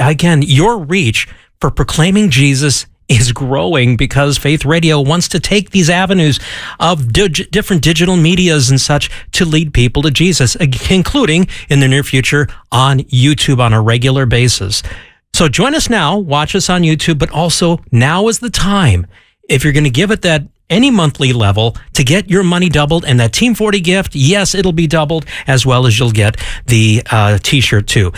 again, your reach for proclaiming Jesus is growing because Faith Radio wants to take these avenues of different digital medias and such to lead people to Jesus, including in the near future on YouTube on a regular basis. So join us now, watch us on YouTube, but also now is the time, if you're going to give it that any monthly level, to get your money doubled. And that Team 40 gift, yes, it'll be doubled, as well as you'll get the t-shirt too.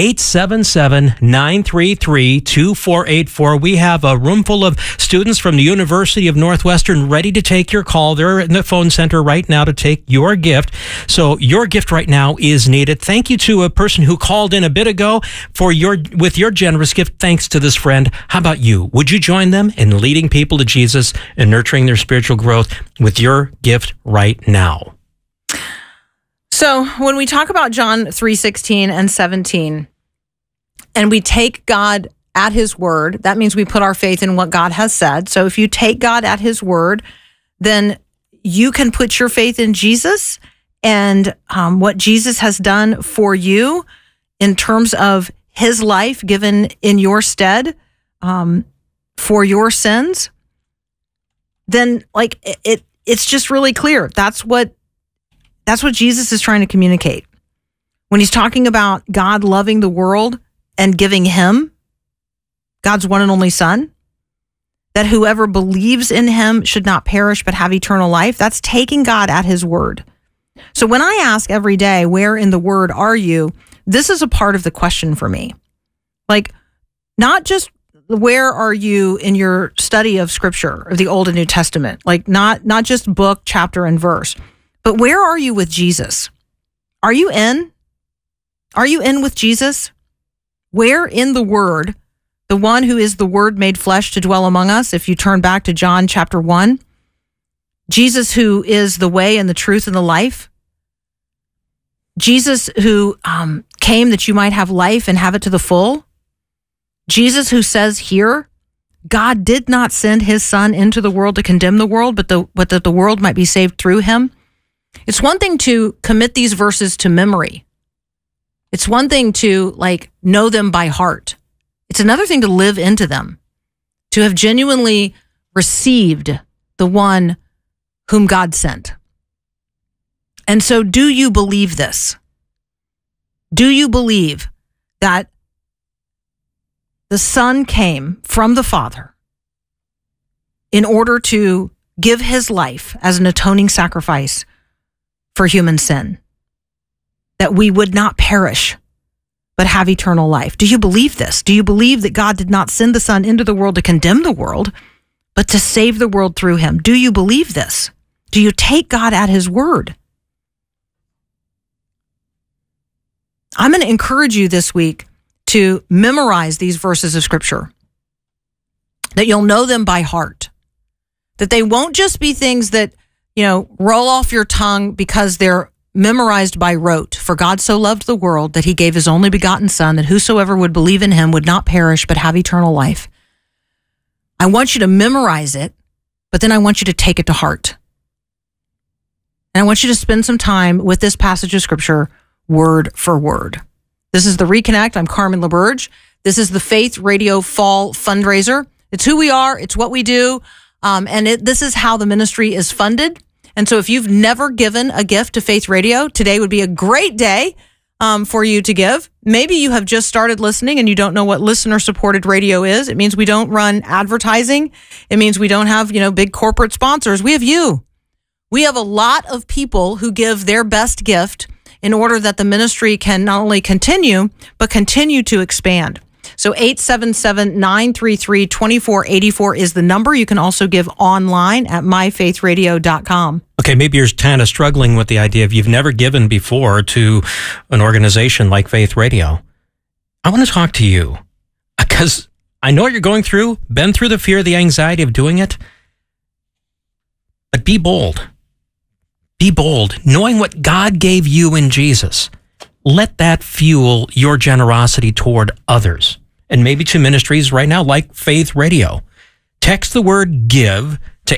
877-933-2484. We have a room full of students from the University of Northwestern ready to take your call. They're in the phone center right now to take your gift. So your gift right now is needed. Thank you to a person who called in a bit ago with your generous gift. Thanks to this friend. How about you? Would you join them in leading people to Jesus and nurturing their spiritual growth with your gift right now? So when we talk about John 3:16 and 17, and we take God at his word, that means we put our faith in what God has said. So if you take God at his word, then you can put your faith in Jesus and what Jesus has done for you in terms of his life given in your stead for your sins. Then it's just really clear. That's what Jesus is trying to communicate. When he's talking about God loving the world and giving him, God's one and only Son, that whoever believes in him should not perish but have eternal life, that's taking God at his word. So when I ask every day, where in the word are you? This is a part of the question for me. Not just where are you in your study of Scripture, of the Old and New Testament? Not just book, chapter, and verse, but where are you with Jesus? Are you in? Are you in with Jesus? Where in the Word, the one who is the Word made flesh to dwell among us, if you turn back to John chapter 1, Jesus who is the way and the truth and the life, Jesus who came that you might have life and have it to the full, Jesus who says here, God did not send his Son into the world to condemn the world, but that the world might be saved through him. It's one thing to commit these verses to memory. It's one thing to know them by heart. It's another thing to live into them, to have genuinely received the one whom God sent. And so do you believe this? Do you believe that the Son came from the Father in order to give his life as an atoning sacrifice for human sin, that we would not perish, but have eternal life? Do you believe this? Do you believe that God did not send the Son into the world to condemn the world, but to save the world through him? Do you believe this? Do you take God at his word? I'm going to encourage you this week to memorize these verses of Scripture, that you'll know them by heart, that they won't just be things that, roll off your tongue because they're memorized by rote. For God so loved the world that he gave his only begotten Son, that whosoever would believe in him would not perish but have eternal life. I want you to memorize it, but then I want you to take it to heart. And I want you to spend some time with this passage of Scripture, word for word. This is the Reconnect. I'm Carmen LaBerge. This is the Faith Radio Fall Fundraiser. It's who we are. It's what we do. This is how the ministry is funded. And so if you've never given a gift to Faith Radio, today would be a great day for you to give. Maybe you have just started listening and you don't know what listener-supported radio is. It means we don't run advertising. It means we don't have, big corporate sponsors. We have you. We have a lot of people who give their best gift in order that the ministry can not only continue, but continue to expand. So 877-933-2484 is the number. You can also give online at myfaithradio.com. Okay, maybe you're kind of struggling with the idea of you've never given before to an organization like Faith Radio. I want to talk to you because I know what you're going through, been through the fear, the anxiety of doing it, but be bold. Be bold, knowing what God gave you in Jesus. Let that fuel your generosity toward others, and maybe to ministries right now like Faith Radio. Text the word GIVE to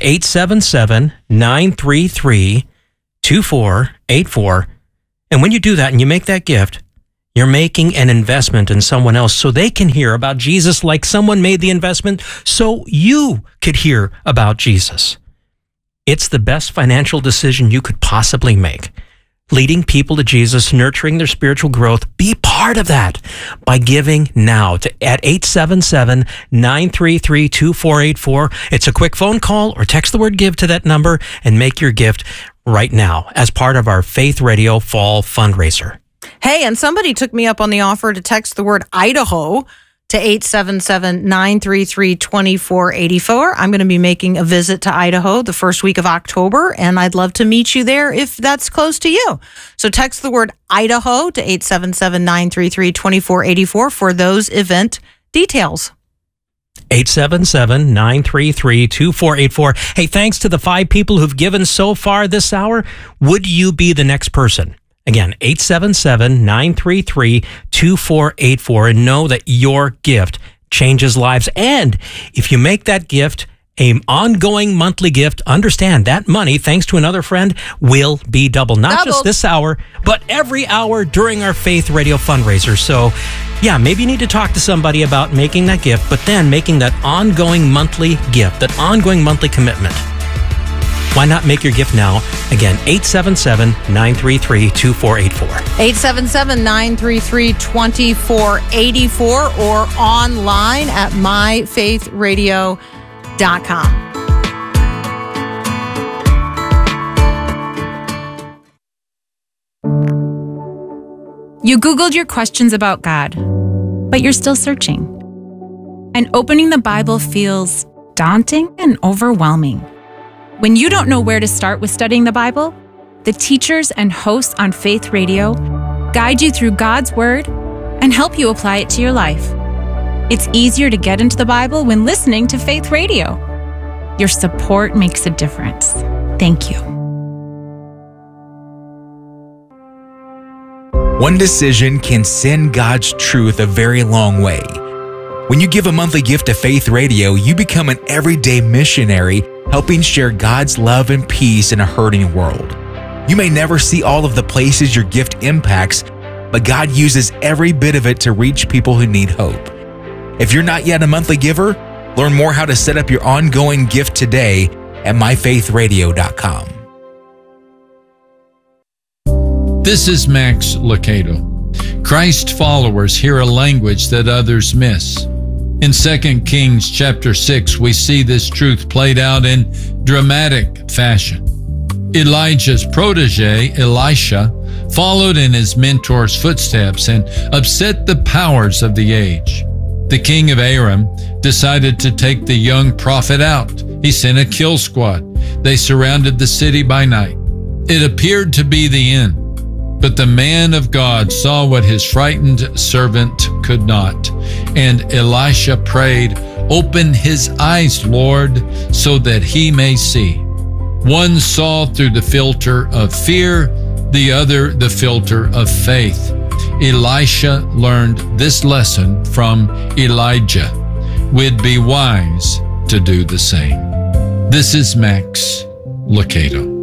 877-933-2484. And when you do that and you make that gift, You're making an investment in someone else so they can hear about Jesus like someone made the investment so you could hear about Jesus. It's the best financial decision you could possibly make. Leading people to Jesus, nurturing their spiritual growth. Be part of that by giving now at 877-933-2484. It's a quick phone call or text the word give to that number and make your gift right now as part of our Faith Radio Fall Fundraiser. Hey, and somebody took me up on the offer to text the word Idaho to 877-933-2484. I'm going to be making a visit to Idaho the first week of October, and I'd love to meet you there if that's close to you. So text the word Idaho to 877-933-2484 for those event details. 877-933-2484. Hey, thanks to the 5 people who've given so far this hour. Would you be the next person? Again, 877-933-2484, and know that your gift changes lives. And if you make that gift an ongoing monthly gift, understand that money, thanks to another friend, will be doubled. Not just this hour, but every hour during our Faith Radio fundraiser. So, yeah, maybe you need to talk to somebody about making that gift, but then making that ongoing monthly gift, that ongoing monthly commitment. Why not make your gift now? Again, 877-933-2484. 877-933-2484 or online at myfaithradio.com. You Googled your questions about God, but you're still searching. And opening the Bible feels daunting and overwhelming. When you don't know where to start with studying the Bible, the teachers and hosts on Faith Radio guide you through God's Word and help you apply it to your life. It's easier to get into the Bible when listening to Faith Radio. Your support makes a difference. Thank you. One decision can send God's truth a very long way. When you give a monthly gift to Faith Radio, you become an everyday missionary, helping share God's love and peace in a hurting world. You may never see all of the places your gift impacts, but God uses every bit of it to reach people who need hope. If you're not yet a monthly giver, learn more how to set up your ongoing gift today at myfaithradio.com. This is Max Lucado. Christ followers hear a language that others miss. In 2 Kings chapter 6, we see this truth played out in dramatic fashion. Elijah's protege, Elisha, followed in his mentor's footsteps and upset the powers of the age. The king of Aram decided to take the young prophet out. He sent a kill squad. They surrounded the city by night. It appeared to be the end. But the man of God saw what his frightened servant could not. And Elisha prayed, "Open his eyes, Lord, so that he may see." One saw through the filter of fear, the other the filter of faith. Elisha learned this lesson from Elijah. We'd be wise to do the same. This is Max Lucado.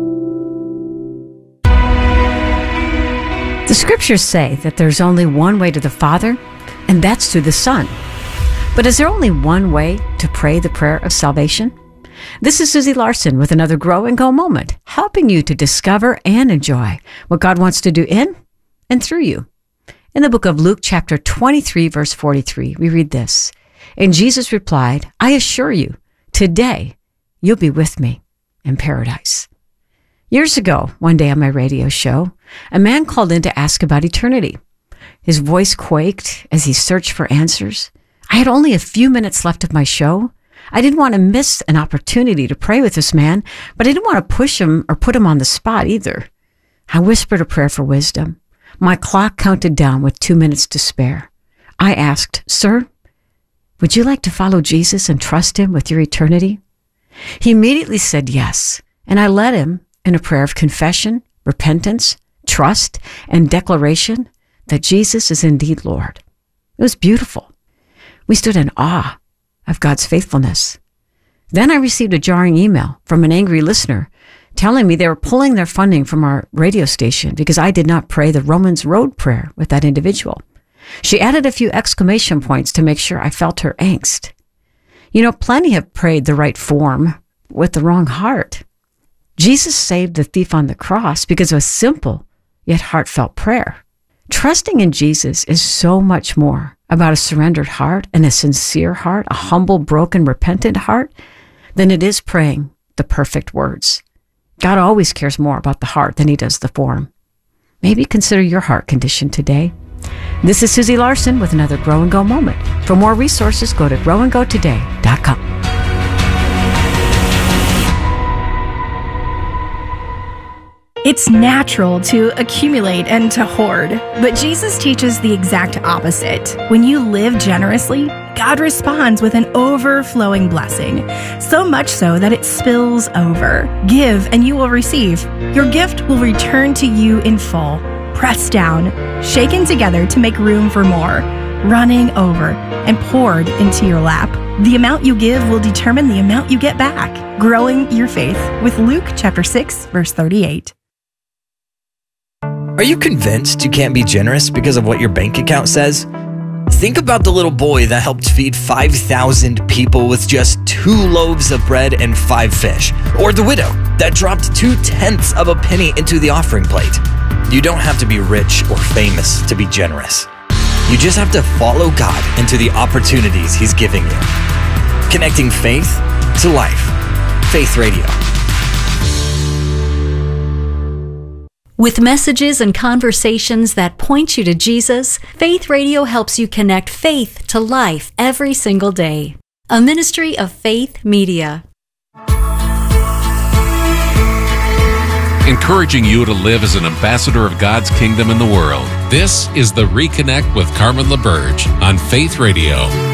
The scriptures say that there's only one way to the Father, and that's through the Son. But is there only one way to pray the prayer of salvation? This is Susie Larson with another Grow and Go moment, helping you to discover and enjoy what God wants to do in and through you. In the book of Luke, chapter 23, verse 43, we read this. And Jesus replied, "I assure you, today you'll be with me in paradise." Years ago, one day on my radio show, a man called in to ask about eternity. His voice quaked as he searched for answers. I had only a few minutes left of my show. I didn't want to miss an opportunity to pray with this man, but I didn't want to push him or put him on the spot either. I whispered a prayer for wisdom. My clock counted down with 2 minutes to spare. I asked, "Sir, would you like to follow Jesus and trust him with your eternity?" He immediately said yes, and I led him in a prayer of confession, repentance, trust, and declaration that Jesus is indeed Lord. It was beautiful. We stood in awe of God's faithfulness. Then I received a jarring email from an angry listener telling me they were pulling their funding from our radio station because I did not pray the Romans Road prayer with that individual. She added a few exclamation points to make sure I felt her angst. You know, plenty have prayed the right form with the wrong heart. Jesus saved the thief on the cross because of a simple yet heartfelt prayer. Trusting in Jesus is so much more about a surrendered heart and a sincere heart, a humble, broken, repentant heart, than it is praying the perfect words. God always cares more about the heart than he does the form. Maybe consider your heart condition today. This is Susie Larson with another Grow and Go moment. For more resources, go to growandgotoday.com. It's natural to accumulate and to hoard, but Jesus teaches the exact opposite. When you live generously, God responds with an overflowing blessing, so much so that it spills over. Give and you will receive. Your gift will return to you in full, pressed down, shaken together to make room for more, running over and poured into your lap. The amount you give will determine the amount you get back. Growing your faith with Luke chapter 6, verse 38. Are you convinced you can't be generous because of what your bank account says? Think about the little boy that helped feed 5,000 people with just 2 loaves of bread and 5 fish. Or the widow that dropped 2/10 of a penny into the offering plate. You don't have to be rich or famous to be generous. You just have to follow God into the opportunities he's giving you. Connecting faith to life. Faith Radio. With messages and conversations that point you to Jesus, Faith Radio helps you connect faith to life every single day. A ministry of Faith Media. Encouraging you to live as an ambassador of God's kingdom in the world. This is the Reconnect with Carmen LaBerge on Faith Radio.